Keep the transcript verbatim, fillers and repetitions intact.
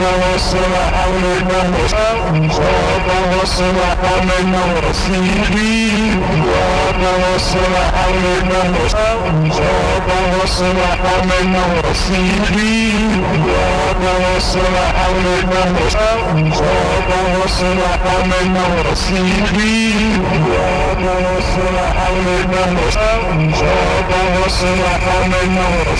وصل علينا صوت وصل علينا رسيلي وصل علينا صوت وصل علينا رسيلي وصل علينا صوت وصل علينا رسيلي وصل علينا صوت وصل علينا